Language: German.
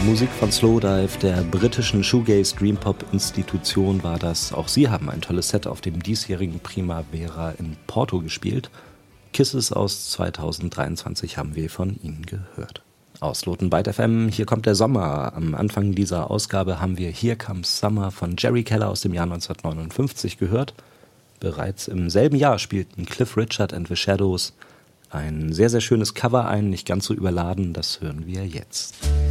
Musik von Slowdive, der britischen Shoegaze-Dreampop-Institution war das. Auch sie haben ein tolles Set auf dem diesjährigen Primavera in Porto gespielt. Kisses aus 2023 haben wir von ihnen gehört. Ausloten bei FM, hier kommt der Sommer. Am Anfang dieser Ausgabe haben wir Here Comes Summer von Jerry Keller aus dem Jahr 1959 gehört. Bereits im selben Jahr spielten Cliff Richard and the Shadows ein sehr, sehr schönes Cover ein, nicht ganz so überladen, das hören wir jetzt.